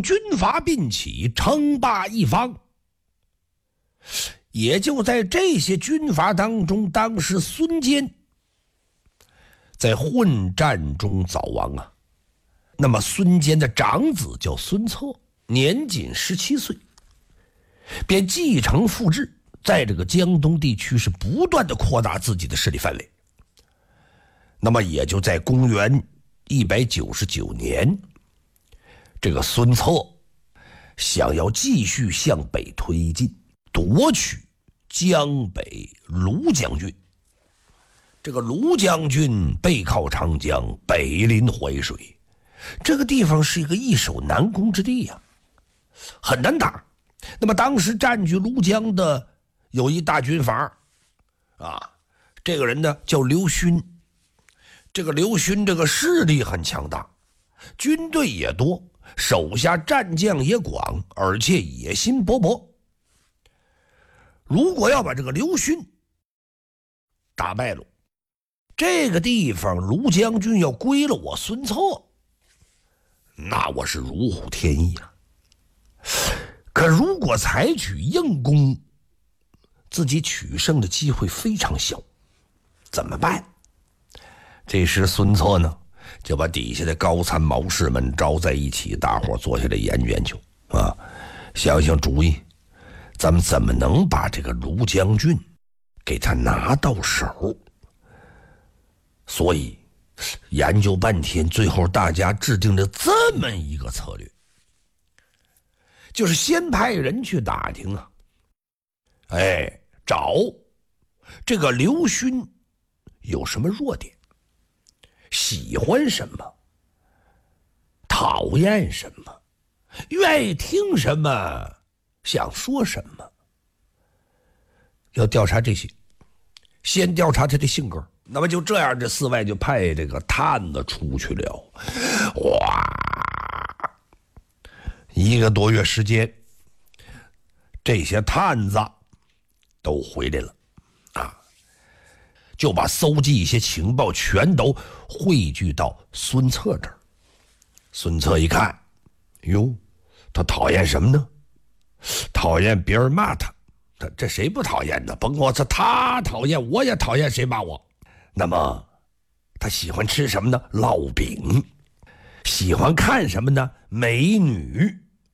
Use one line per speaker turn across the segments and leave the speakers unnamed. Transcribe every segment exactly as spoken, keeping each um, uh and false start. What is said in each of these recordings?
军阀并起，称霸一方。也就在这些军阀当中，当时孙坚在混战中早亡啊。那么孙坚的长子叫孙策，年仅十七岁，便继承父志，在这个江东地区是不断的扩大自己的势力范围。那么也就在公元一百九十九年，这个孙策想要继续向北推进，夺取江北卢将军。这个卢将军背靠长江，北临淮水，这个地方是一个易守难攻之地呀、啊，很难打。那么当时占据庐江的有一大军阀啊，这个人呢叫刘勋。这个刘勋这个势力很强大，军队也多，手下战将也广，而且野心勃勃。如果要把这个刘勋打败了，这个地方卢将军要归了我孙策，那我是如虎添翼啊。可如果采取硬攻，自己取胜的机会非常小，怎么办？这时孙策呢就把底下的高参谋士们招在一起，大伙坐下来研究研究啊，想想主意，咱们怎么能把这个卢将军给他拿到手。所以研究半天，最后大家制定了这么一个策略，就是先派人去打听啊，哎，找这个刘勋有什么弱点，喜欢什么，讨厌什么，愿意听什么，想说什么，要调查这些，先调查他的性格。那么就这样，这寺外就派这个探子出去了。哇，一个多月时间，这些探子都回来了啊，就把搜集一些情报全都汇聚到孙策这儿。孙策一看，哟，他讨厌什么呢？讨厌别人骂他，他这谁不讨厌呢？甭管他他讨厌，我也讨厌谁骂我。那么他喜欢吃什么呢？烙饼。喜欢看什么呢？美女。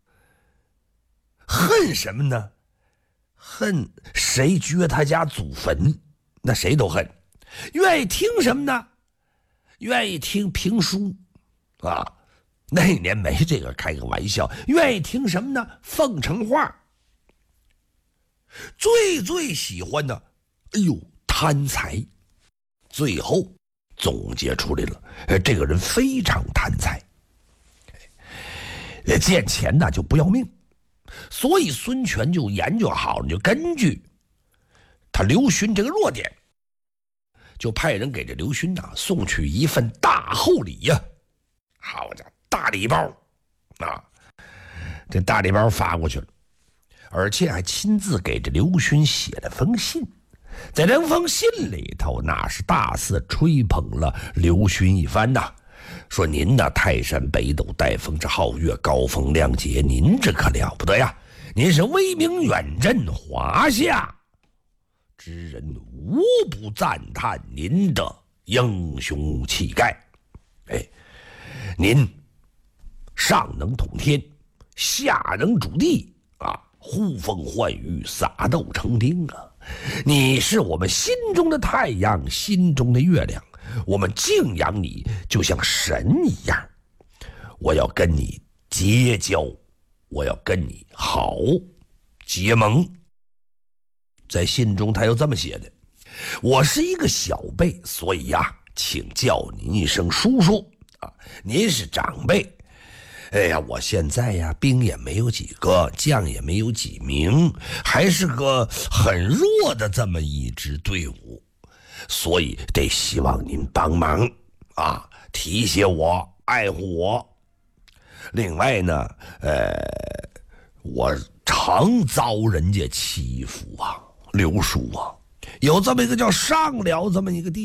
恨什么呢？恨谁掘他家祖坟，那谁都恨。愿意听什么呢？愿意听评书啊，那年没这个，开个玩笑。愿意听什么呢？奉承话。最最喜欢的，哎呦，贪财。最后总结出来了，这个人非常贪财，见钱呢就不要命。所以孙权就研究好了，就根据他刘勋这个弱点，就派人给这刘勋呐送去一份大厚礼呀、啊，好家伙，大礼包啊！这大礼包发过去了，而且还亲自给这刘勋写了封信。在这封信里头，那是大肆吹捧了刘勋一番呐，说您那泰山北斗带风之皓月，高风亮节，您这可了不得呀！您是威名远震华夏之人，无不赞叹您的英雄气概。哎，您上能统天，下能主地啊，呼风唤雨，撒豆成兵啊！你是我们心中的太阳，心中的月亮，我们敬仰你就像神一样。我要跟你结交，我要跟你好结盟。在信中他又这么写的：我是一个小辈，所以呀、啊，请叫您一声叔叔啊。您是长辈，哎呀，我现在呀，兵也没有几个，将也没有几名，还是个很弱的这么一支队伍，所以得希望您帮忙啊，提携我，爱护我。另外呢，呃，我常遭人家欺负啊，刘叔啊，有这么一个叫上辽这么一个地方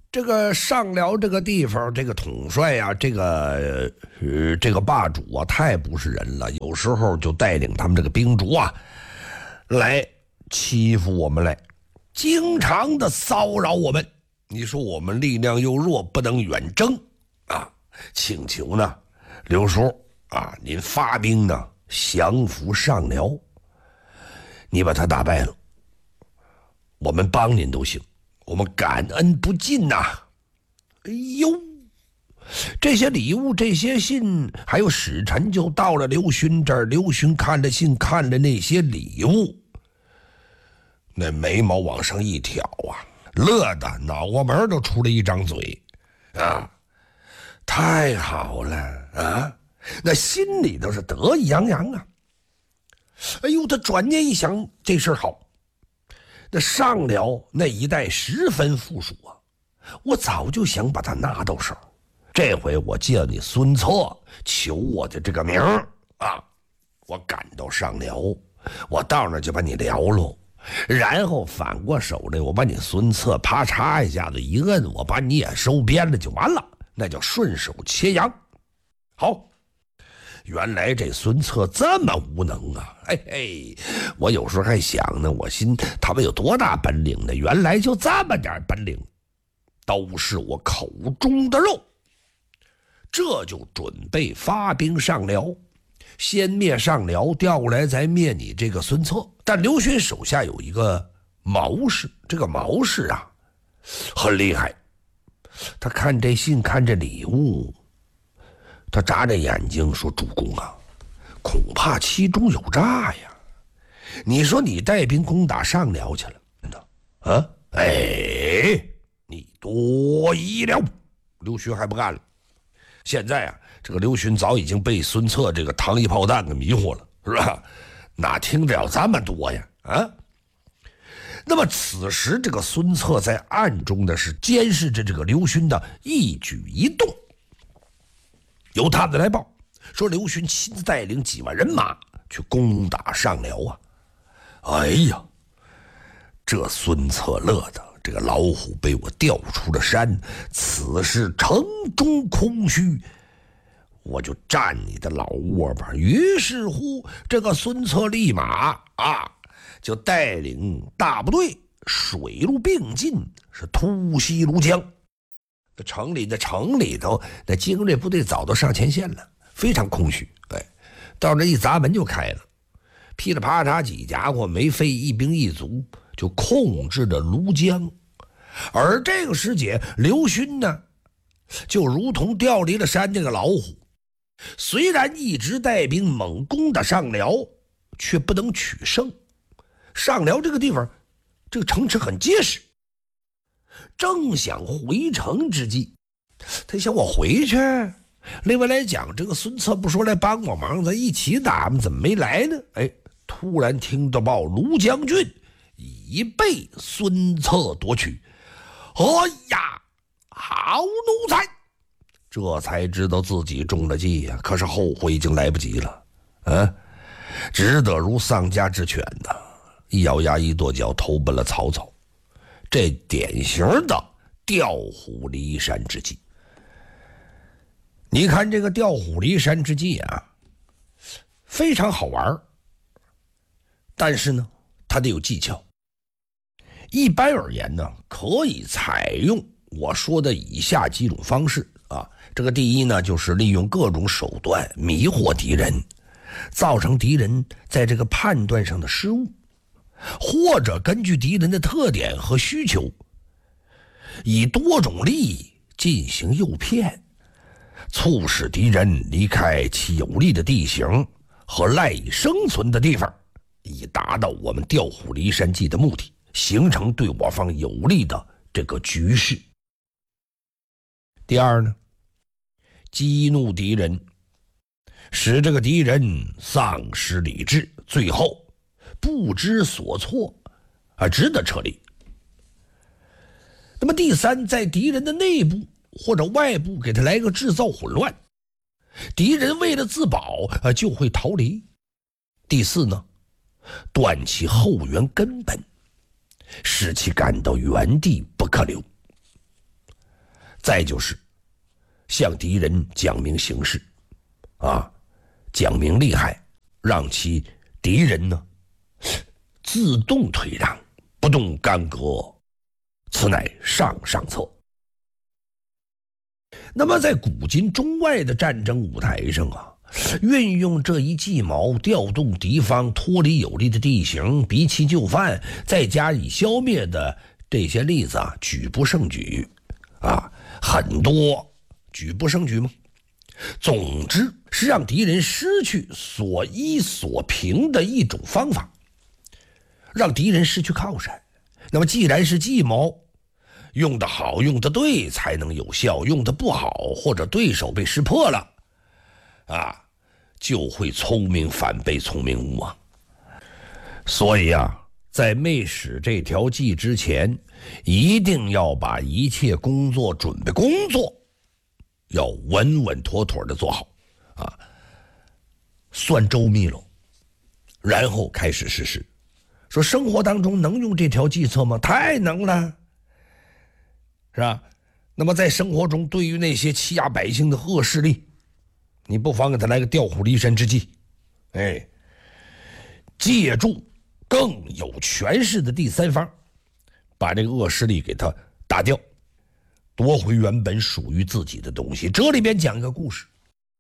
这个上辽这个地方，这个统帅呀、啊，这个呃这个霸主啊，太不是人了。有时候就带领他们这个兵卒啊，来欺负我们来，经常的骚扰我们。你说我们力量又弱，不能远征啊，请求呢，刘叔啊，您发兵呢降服上辽，你把他打败了，我们帮您都行。我们感恩不尽呐、啊！哎呦，这些礼物、这些信，还有使臣就到了刘询这儿。刘询看了信，看了那些礼物，那眉毛往上一挑啊，乐得脑瓜门都出了一张嘴啊！太好了啊！那心里头是得意洋洋啊！哎呦，他转念一想，这事儿好。那上辽那一带十分富庶啊，我早就想把它拿到手。这回我借你孙策求我的这个名啊，我赶到上辽，我到那就把你撩喽，然后反过手来，我把你孙策啪嚓一下子一摁，我把你也收编了就完了，那叫顺手切羊。好。原来这孙策这么无能啊！嘿嘿，我有时候还想呢，我心他们有多大本领呢？原来就这么点本领，都是我口中的肉。这就准备发兵上辽，先灭上辽，调过来再灭你这个孙策。但刘询手下有一个毛氏，这个毛氏啊，很厉害。他看这信，看这礼物。他眨着眼睛说：“主公啊，恐怕其中有诈呀！你说你带兵攻打上辽去了，啊？哎，你多疑了。”刘询还不干了。现在啊，这个刘询早已经被孙策这个糖衣炮弹给迷惑了，是吧？哪听得了这么多呀？啊？那么此时这个孙策在暗中的是监视着这个刘询的一举一动。有探子来报说，刘询亲自带领几万人马去攻打上辽啊！哎呀，这孙策乐的，这个老虎被我调出了山，此事城中空虚，我就占你的老窝吧。于是乎，这个孙策立马啊，就带领大部队水陆并进，是突袭庐江。城里的城里头，那精锐部队早都上前线了，非常空虚。哎，到这一砸门就开了，噼里啪嚓几家伙没费一兵一卒就控制了庐江。而这个时节，刘询呢，就如同调离了山这个老虎，虽然一直带兵猛攻打上辽，却不能取胜。上辽这个地方，这个城池很结实。正想回城之际，他想我回去。另外来讲，这个孙策不说来帮我忙，咱一起打吗？怎么没来呢？哎，突然听到报，庐江郡已被孙策夺取。哎呀，好奴才！这才知道自己中了计呀、啊，可是后悔已经来不及了。啊，只得如丧家之犬呐、啊，一咬牙一跺脚，投奔了曹操。这典型的调虎离山之计。你看这个调虎离山之计啊，非常好玩，但是呢，它得有技巧。一般而言呢，可以采用我说的以下几种方式啊。这个第一呢，就是利用各种手段迷惑敌人，造成敌人在这个判断上的失误。或者根据敌人的特点和需求，以多种利益进行诱骗，促使敌人离开其有利的地形和赖以生存的地方，以达到我们调虎离山计的目的，形成对我方有利的这个局势。第二呢，激怒敌人，使这个敌人丧失理智，最后不知所措，而只得撤离。那么第三，在敌人的内部或者外部给他来个制造混乱，敌人为了自保就会逃离。第四呢，断其后援根本，使其感到原地不可留。 再就是向敌人讲明形势，啊，讲明利害，让其敌人呢自动退让，不动干戈，此乃上上策。那么在古今中外的战争舞台上啊，运用这一计谋，调动敌方脱离有利的地形，逼其就范，再加以消灭的这些例子啊，举不胜举啊，很多，举不胜举吗？总之是让敌人失去所依所凭的一种方法，让敌人失去靠山。那么既然是计谋，用得好用得对才能有效，用得不好或者对手被识破了啊，就会聪明反被聪明误啊。所以啊，在没使这条计之前，一定要把一切工作准备工作要稳稳妥妥的做好啊，算周密了，然后开始实施。说生活当中能用这条计策吗？太能了，是吧？那么在生活中，对于那些欺压百姓的恶势力，你不妨给他来个调虎离山之计，哎，借助更有权势的第三方，把这个恶势力给他打掉，夺回原本属于自己的东西。这里边讲一个故事，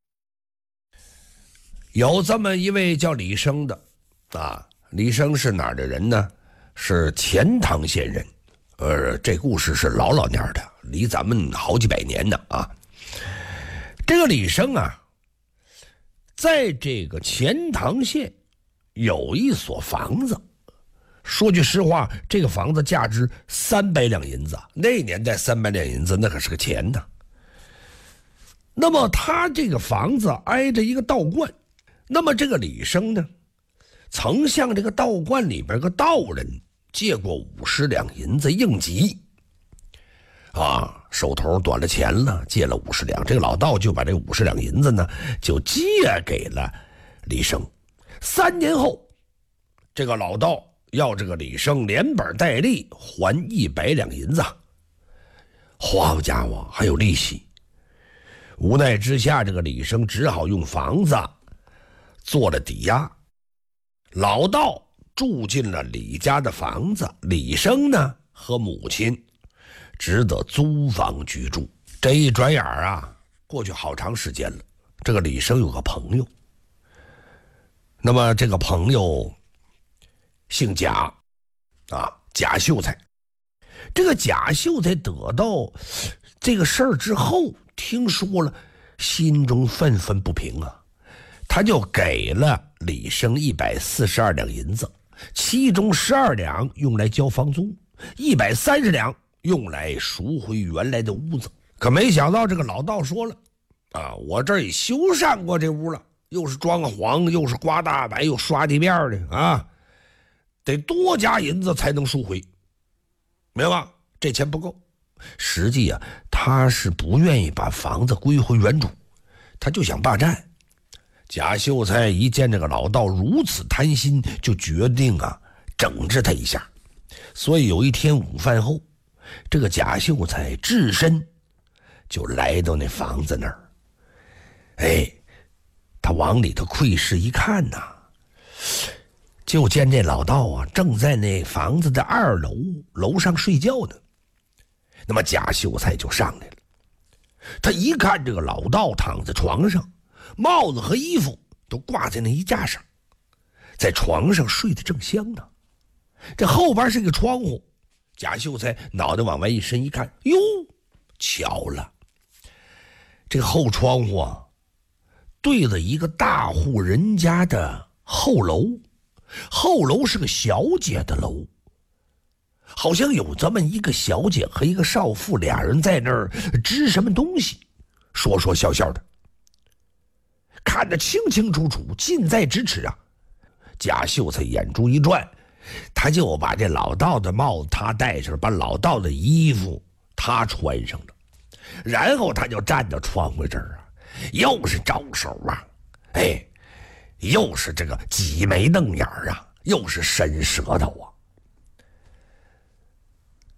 有这么一位叫李生的啊，李生是哪儿的人呢？是钱塘县人，呃，这故事是老老年的，离咱们好几百年呢啊。这个李生啊，在这个钱塘县有一所房子，说句实话，这个房子价值三百两银子，那年代三百两银子那可是个钱呢。那么他这个房子挨着一个道观，那么这个李生呢，曾向这个道观里边个道人借过五十两银子应急啊，手头短了钱了，借了五十两，这个老道就把这五十两银子呢就借给了李生。三年后，这个老道要这个李生连本带利还一百两银子，好家伙，还有利息。无奈之下，这个李生只好用房子做了抵押，老道住进了李家的房子，李生呢和母亲只得租房居住。这一转眼啊，过去好长时间了。这个李生有个朋友，那么这个朋友姓贾啊，贾秀才。这个贾秀才得到这个事儿之后，听说了，心中愤愤不平啊，他就给了李生一百四十二两银子，其中十二两用来交房租，一百三十两用来赎回原来的屋子。可没想到这个老道说了啊，我这儿也修缮过这屋了，又是装潢，又是刮大白，又刷地面的啊，得多加银子才能赎回，明白吧？这钱不够。实际啊，他是不愿意把房子归回原主，他就想霸占。贾秀才一见这个老道如此贪心，就决定啊整治他一下。所以有一天午饭后，这个贾秀才只身就来到那房子那儿。哎，他往里头窥视一看呐、啊，就见这老道啊正在那房子的二楼楼上睡觉呢。那么贾秀才就上来了，他一看这个老道躺在床上，帽子和衣服都挂在那衣架上，在床上睡得正香呢。这后边是个窗户，贾秀才脑袋往外一伸一看，哟，巧了，这个后窗户啊对了一个大户人家的后楼，后楼是个小姐的楼，好像有这么一个小姐和一个少妇，俩人在那儿织什么东西，说说笑笑的，看得清清楚楚，近在咫尺啊。贾秀才眼珠一转，他就把这老道的帽子他戴上，把老道的衣服他穿上了，然后他就站到窗户这儿啊，又是招手啊，哎，又是这个挤眉瞪眼啊，又是伸舌头啊。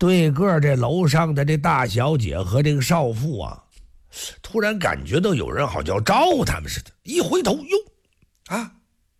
对个这楼上的这大小姐和这个少妇啊，突然感觉到有人好像招呼他们似的，一回头，哟，啊，